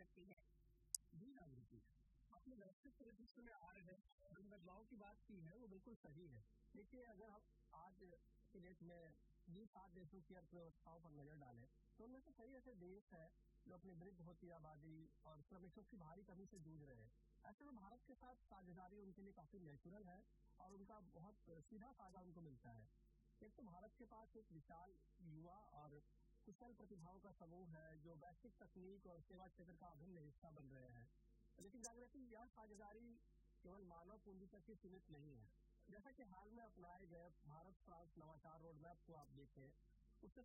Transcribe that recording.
सकती है। जी राजनीति अपने वैश्विक परिदृश्य में आ रहे जिन बदलाव की बात की है वो बिल्कुल सही है। देखिए अगर हम आज के डेट में जिन 7 देशों की अर्थव्यवस्थाओं पर नजर डालें तो उनमें से कई ऐसे देश हैं जो अपनी वृद्ध होती आबादी और श्रमिकों की भारी कमी से जूझ रहे हैं। ऐसे में भारत के साथ साझेदारी उनके लिए काफी नेचुरल है और उनका बहुत सीधा फायदा उनको मिलता है। एक तो भारत के पास एक विशाल युवा और कुशल प्रतिभाओं का समूह है जो वैश्विक तकनीक और सेवा क्षेत्र का अभिन्न हिस्सा बन रहे हैं। लेकिन जागृति यह साझेदारी केवल मानव पूंजी तक ही सीमित नहीं है। जैसा कि हाल में अपनाए गए भारत फ्रांस नवाचार रोड मैप को आप देखें